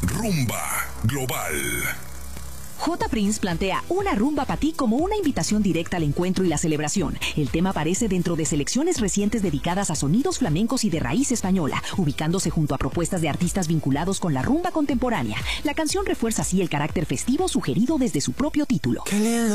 Rumba Global. J. Prince plantea una rumba para ti como una invitación directa al encuentro y la celebración. El tema aparece dentro de selecciones recientes dedicadas a sonidos flamencos y de raíz española, ubicándose junto a propuestas de artistas vinculados con la rumba contemporánea. La canción refuerza así el carácter festivo sugerido desde su propio título.